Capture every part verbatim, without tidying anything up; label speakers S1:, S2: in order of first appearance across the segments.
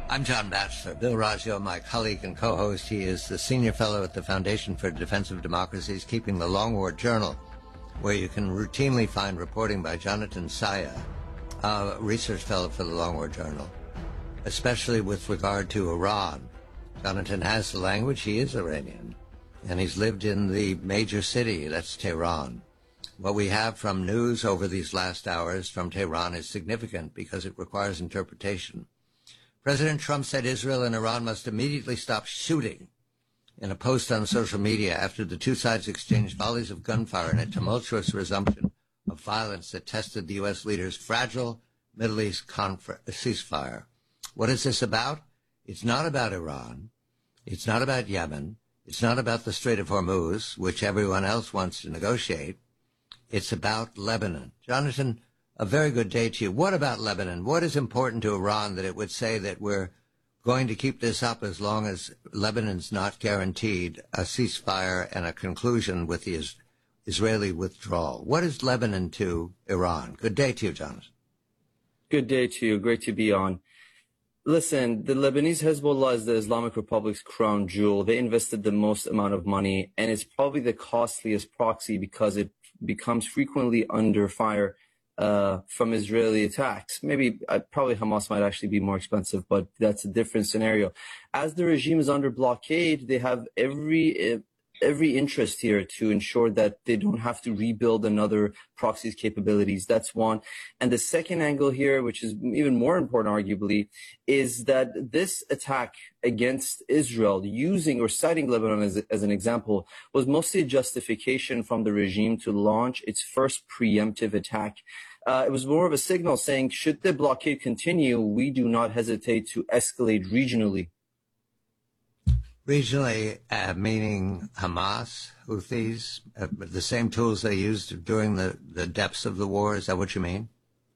S1: I'm John Batchelor. Bill Raggio, my colleague and co-host. He is the senior fellow at the Foundation for Defense of Democracies, keeping the Long War Journal, where you can routinely find reporting by Jonathan Saya, a research fellow for the Long War Journal, especially with regard to Iran. Jonathan has the language. He is Iranian, and he's lived in the major city, that's Tehran. What we have from news over these last hours from Tehran is significant because it requires interpretation. President Trump said Israel and Iran must immediately stop shooting in a post on social media after the two sides exchanged volleys of gunfire in a tumultuous resumption of violence that tested the U S leader's fragile Middle East confer- ceasefire. What is this about? It's not about Iran. It's not about Yemen. It's not about the Strait of Hormuz, which everyone else wants to negotiate. It's about Lebanon. Jonathan, a very good day to you. What about Lebanon? What is important to Iran that it would say that we're going to keep this up as long as Lebanon's not guaranteed a ceasefire and a conclusion with the is- Israeli withdrawal? What is Lebanon to Iran? Good day to you, Jonathan.
S2: Good day to you. Great to be on. Listen, the Lebanese Hezbollah is the Islamic Republic's crown jewel. They invested the most amount of money, and it's probably the costliest proxy because it becomes frequently under fire Uh, from Israeli attacks. Maybe, uh, probably Hamas might actually be more expensive, but that's a different scenario. As the regime is under blockade, they have every uh, every interest here to ensure that they don't have to rebuild another proxy's capabilities. That's one. And the second angle here, which is even more important, arguably, is that this attack against Israel, using or citing Lebanon as, as an example, was mostly a justification from the regime to launch its first preemptive attack. Uh, it was more of a signal saying, should the blockade continue, we do not hesitate to escalate regionally.
S1: Regionally, uh, meaning Hamas, Houthis, uh, the same tools they used during the, the depths of the war. Is that what you mean?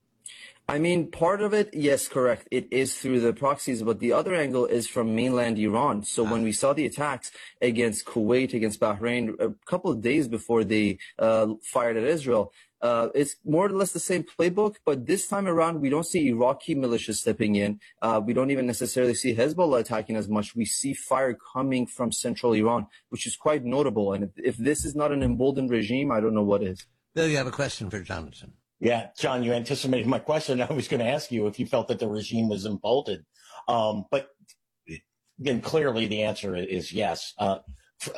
S2: I mean, part of it, yes, correct. It is through the proxies, but the other angle is from mainland Iran. So ah. when we saw the attacks against Kuwait, against Bahrain, a couple of days before they uh, fired at Israel, Uh, it's more or less the same playbook, but this time around, we don't see Iraqi militias stepping in. Uh, we don't even necessarily see Hezbollah attacking as much. We see fire coming from central Iran, which is quite notable. And if, if this is not an emboldened regime, I don't know what is.
S1: Bill, you have a question for Jonathan.
S3: Yeah, John, you anticipated my question. I was going to ask you if you felt that the regime was emboldened. Um, but then clearly the answer is yes. Uh, for,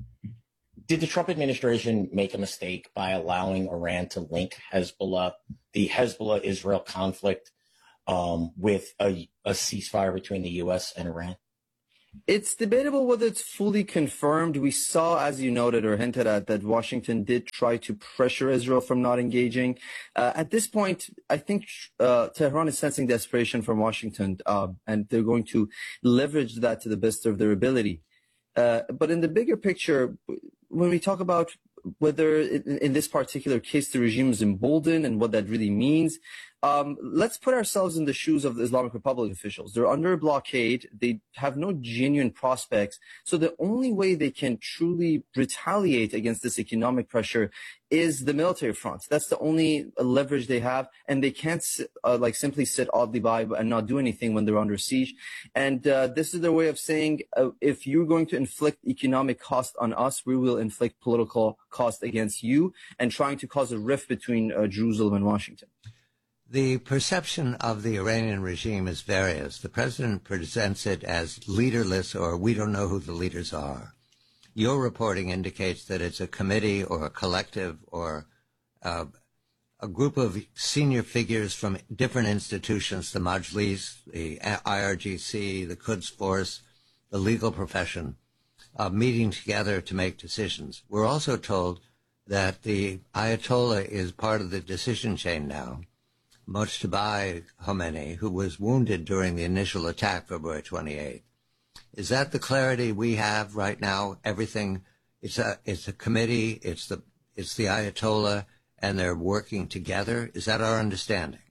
S3: Did the Trump administration make a mistake by allowing Iran to link Hezbollah, the Hezbollah-Israel conflict, um, with a, a ceasefire between the U S and Iran?
S2: It's debatable whether it's fully confirmed. We saw, as you noted or hinted at, that Washington did try to pressure Israel from not engaging. Uh, at this point, I think uh, Tehran is sensing desperation from Washington, uh, and they're going to leverage that to the best of their ability. Uh, but in the bigger picture, when we talk about whether in, in this particular case the regime is emboldened and what that really means, um, let's put ourselves in the shoes of the Islamic Republic officials. They're under a blockade. They have no genuine prospects. So the only way they can truly retaliate against this economic pressure is the military front. That's the only leverage they have, and they can't uh, like simply sit oddly by and not do anything when they're under siege. And uh, this is their way of saying, uh, if you're going to inflict economic cost on us, we will inflict political cost against you, and trying to cause a rift between uh, Jerusalem and Washington.
S1: The perception of the Iranian regime is various. The president presents it as leaderless, or we don't know who the leaders are. Your reporting indicates that it's a committee or a collective or uh, a group of senior figures from different institutions, the Majlis, the I R G C, the Quds Force, the legal profession, uh, meeting together to make decisions. We're also told that the Ayatollah is part of the decision chain now. Mojtaba Khomeini, who was wounded during the initial attack February twenty-eighth. Is that the clarity we have right now? Everything, it's a it's a committee, it's the it's the Ayatollah, and they're working together. Is that our understanding?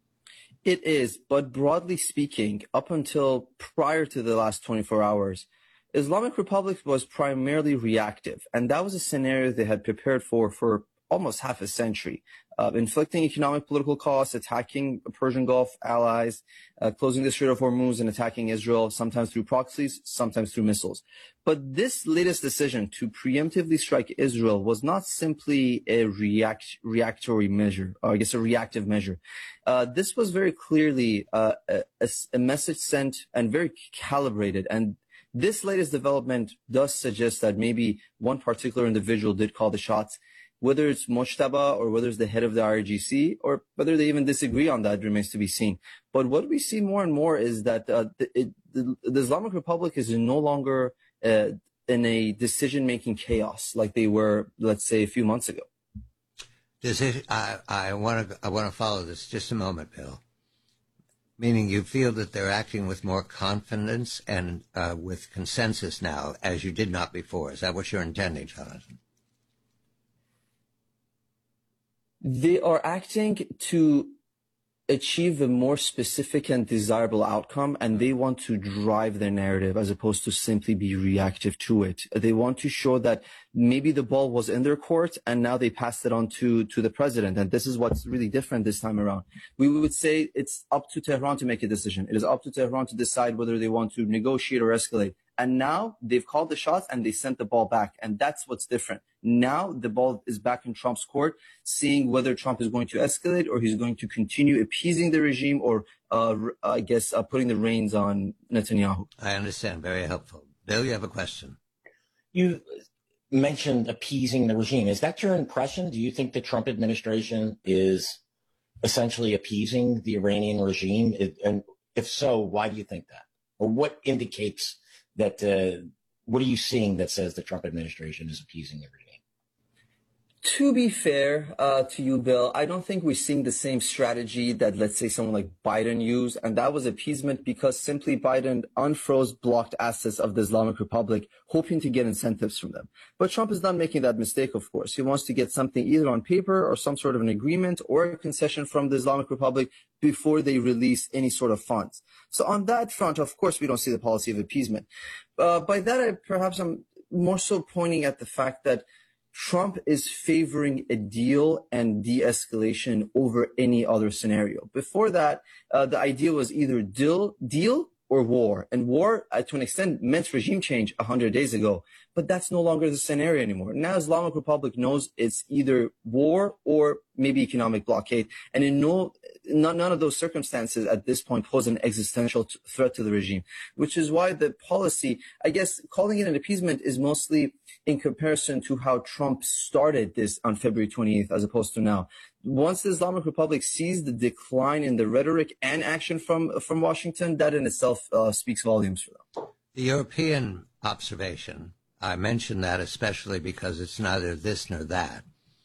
S2: It is, but broadly speaking, up until prior to the last twenty-four hours, Islamic Republic was primarily reactive, and that was a scenario they had prepared for for almost half a century, uh, inflicting economic political costs, attacking Persian Gulf allies, uh, closing the Strait of Hormuz and attacking Israel, sometimes through proxies, sometimes through missiles. But this latest decision to preemptively strike Israel was not simply a react, reactory measure, or I guess a reactive measure. Uh, this was very clearly uh, a, a message sent and very calibrated. And this latest development does suggest that maybe one particular individual did call the shots. Whether it's Mojtaba or whether it's the head of the I R G C or whether they even disagree on that remains to be seen. But what we see more and more is that uh, the, it, the, the Islamic Republic is no longer uh, in a decision-making chaos like they were, let's say, a few months ago.
S1: Does it, I, I want to I want to follow this just a moment, Bill. Meaning you feel that they're acting with more confidence and uh, with consensus now, as you did not before. Is that what you're intending, Jonathan?
S2: They are acting to achieve a more specific and desirable outcome, and they want to drive their narrative as opposed to simply be reactive to it. They want to show that maybe the ball was in their court and now they passed it on to, to the president. And this is what's really different this time around. We would say it's up to Tehran to make a decision. It is up to Tehran to decide whether they want to negotiate or escalate. And now they've called the shots and they sent the ball back. And that's what's different. Now the ball is back in Trump's court, seeing whether Trump is going to escalate or he's going to continue appeasing the regime or, uh, I guess, uh, putting the reins on Netanyahu.
S1: I understand. Very helpful. Bill, you have a question.
S3: You mentioned appeasing the regime. Is that your impression? Do you think the Trump administration is essentially appeasing the Iranian regime? And if so, why do you think that? Or what indicates that, uh, what are you seeing that says the Trump administration is appeasing the regime?
S2: To be fair uh, to you, Bill, I don't think we're seeing the same strategy that, let's say, someone like Biden used. And that was appeasement because simply Biden unfroze blocked assets of the Islamic Republic, hoping to get incentives from them. But Trump is not making that mistake, of course. He wants to get something either on paper or some sort of an agreement or a concession from the Islamic Republic before they release any sort of funds. So on that front, of course, we don't see the policy of appeasement. Uh, by that, I, perhaps I'm more so pointing at the fact that Trump is favoring a deal and de-escalation over any other scenario. Before that, uh, the idea was either deal, deal or war. And war, uh, to an extent, meant regime change one hundred days ago. But that's no longer the scenario anymore. Now Islamic Republic knows it's either war or maybe economic blockade. And in no, none, none of those circumstances at this point pose an existential t- threat to the regime, which is why the policy, I guess, calling it an appeasement is mostly in comparison to how Trump started this on February twenty-eighth, as opposed to now. Once the Islamic Republic sees the decline in the rhetoric and action from, from Washington, that in itself uh, speaks volumes for them.
S1: The European observation, I mention that especially because it's neither this nor that.